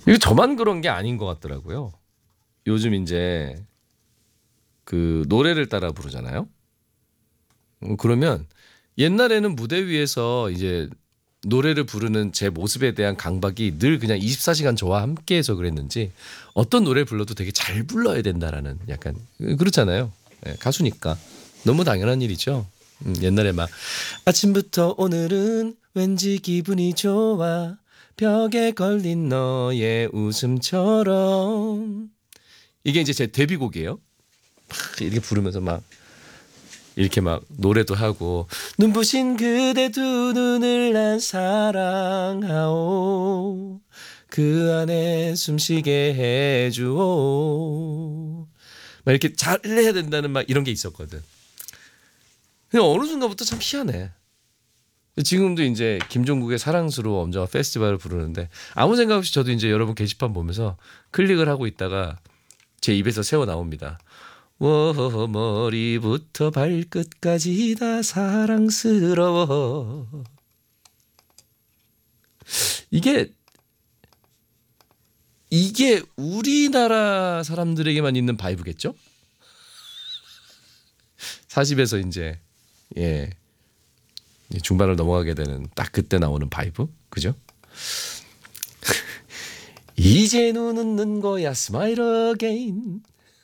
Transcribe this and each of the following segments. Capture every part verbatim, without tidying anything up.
이거 저만 그런 게 아닌 것 같더라고요. 요즘 이제 그 노래를 따라 부르잖아요. 음, 그러면 옛날에는 무대 위에서 이제 노래를 부르는 제 모습에 대한 강박이 늘 그냥 이십사 시간 저와 함께해서 그랬는지 어떤 노래 불러도 되게 잘 불러야 된다라는 약간 그렇잖아요. 예, 가수니까 너무 당연한 일이죠. 음, 옛날에 막 아침부터 오늘은 왠지 기분이 좋아 벽에 걸린 너의 웃음처럼 이게 이제 제 데뷔곡이에요. 막 이렇게 부르면서 막 이렇게 막 노래도 하고 눈부신 그대 두 눈을 난 사랑하오 그 안에 숨쉬게 해주오 막 이렇게 잘해야 된다는 막 이런 게 있었거든. 근데 어느 순간부터 참 희한해. 지금도 이제 김종국의 사랑스러워 엄정화 페스티벌을 부르는데 아무 생각 없이 저도 이제 여러분 게시판 보면서 클릭을 하고 있다가 제 입에서 새어 나옵니다. 워 머리부터 발끝까지 다 사랑스러워. 이게 이게 우리나라 사람들에게만 있는 바이브겠죠? 사십에서 이제 예 중반을 넘어가게 되는 딱 그때 나오는 바이브, 그죠? 이제 눈 웃는 거야 스마일 어게인.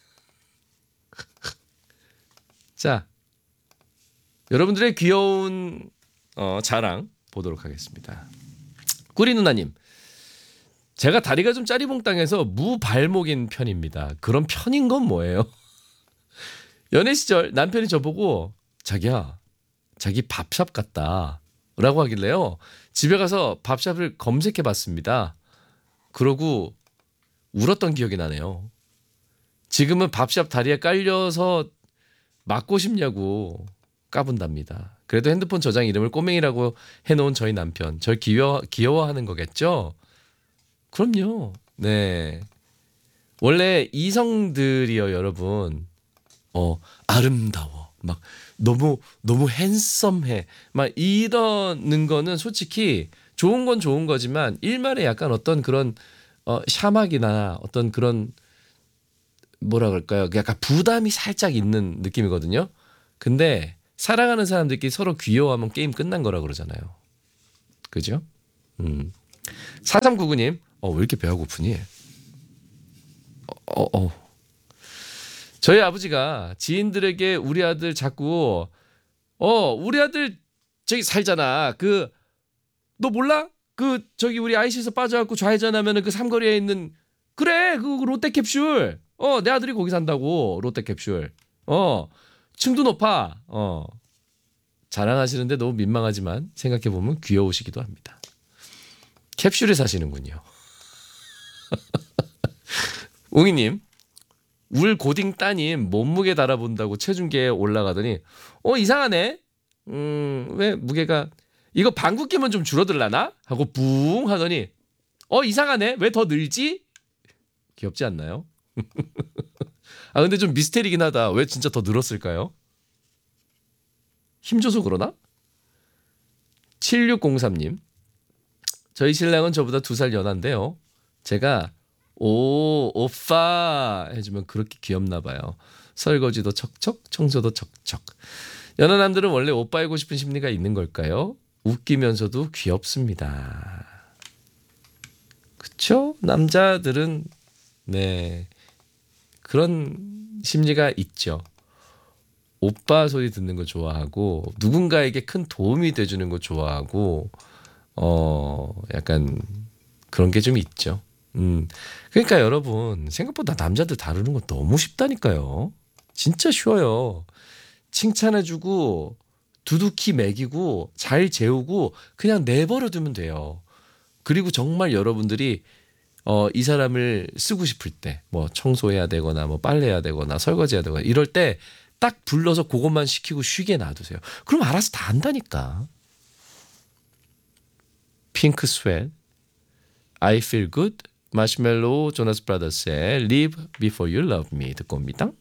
자, 여러분들의 귀여운 어, 자랑 보도록 하겠습니다. 꾸리 누나님, 제가 다리가 좀 짜리봉땅해서 무발목인 편입니다. 그런 편인 건 뭐예요? 연애 시절 남편이 저보고 자기야, 자기 밥샵 갔다 라고 하길래요. 집에 가서 밥샵을 검색해봤습니다. 그러고 울었던 기억이 나네요. 지금은 밥샵 다리에 깔려서 맞고 싶냐고 까분답니다. 그래도 핸드폰 저장 이름을 꼬맹이라고 해놓은 저희 남편, 절 귀여워, 귀여워하는 거겠죠? 그럼요. 네. 원래 이성들이요, 여러분. 어, 아름다워. 막 너무 너무 핸섬해. 막 이러는 거는 솔직히 좋은 건 좋은 거지만 일말에 약간 어떤 그런 어, 샤막이나 어떤 그런 뭐라 그럴까요? 약간 부담이 살짝 있는 느낌이거든요. 근데 사랑하는 사람들끼리 서로 귀여워하면 게임 끝난 거라 그러잖아요. 그죠? 음. 사삼구구님, 어, 왜 이렇게 배가 고프니? 어, 어. 저희 아버지가 지인들에게 우리 아들 자꾸, 어, 우리 아들 저기 살잖아. 그, 너 몰라? 그, 저기 우리 아이씨에서 빠져갖고 좌회전하면은 그 삼거리에 있는, 그래, 그 롯데캡슐. 어, 내 아들이 거기 산다고. 롯데캡슐. 어, 층도 높아. 어, 자랑하시는데 너무 민망하지만 생각해보면 귀여우시기도 합니다. 캡슐에 사시는군요. 웅이님, 울 고딩 따님 몸무게 달아본다고 체중계에 올라가더니 어 이상하네. 음, 왜 무게가 이거 방귀 끼면 좀 줄어들라나? 하고 붕 하더니 어 이상하네. 왜 더 늘지? 귀엽지 않나요? 아 근데 좀 미스테리긴 하다. 왜 진짜 더 늘었을까요? 힘줘서 그러나? 칠육공삼님, 저희 신랑은 저보다 두 살 연한데요. 제가 오 오빠 해주면 그렇게 귀엽나 봐요. 설거지도 척척 청소도 척척. 연하남들은 원래 오빠이고 싶은 심리가 있는 걸까요? 웃기면서도 귀엽습니다. 그쵸? 남자들은 네 그런 심리가 있죠. 오빠 소리 듣는 거 좋아하고 누군가에게 큰 도움이 돼주는 거 좋아하고 어 약간 그런 게 좀 있죠. 음 그러니까 여러분 생각보다 남자들 다루는 거 너무 쉽다니까요. 진짜 쉬워요. 칭찬해주고 두둑히 먹이고 잘 재우고 그냥 내버려 두면 돼요. 그리고 정말 여러분들이 어, 이 사람을 쓰고 싶을 때 뭐 청소해야 되거나 뭐 빨래해야 되거나 설거지해야 되거나 이럴 때 딱 불러서 그것만 시키고 쉬게 놔두세요. 그럼 알아서 다 한다니까. 핑크 스웨트, I feel good, 마시멜로 조나스 브라더스의 Live Before You Love Me 듣고 옵니다.